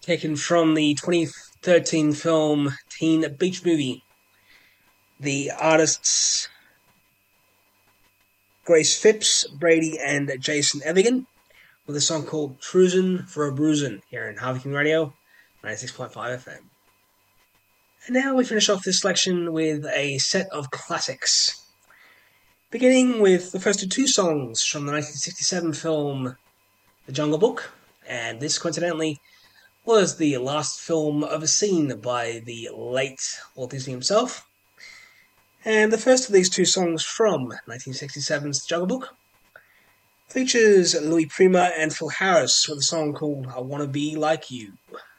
taken from the 2013 film Teen Beach Movie. The artists Grace Phipps, Brady, and Jason Evigan, with a song called Cruisin' for a Bruisin' here in Harvey King Radio, 96.5 FM. And now we finish off this selection with a set of classics. Beginning with the first of two songs from the 1967 film The Jungle Book, and this coincidentally was the last film ever seen by the late Walt Disney himself. And the first of these two songs from 1967's The Jungle Book features Louis Prima and Phil Harris with a song called I Wanna Be Like You.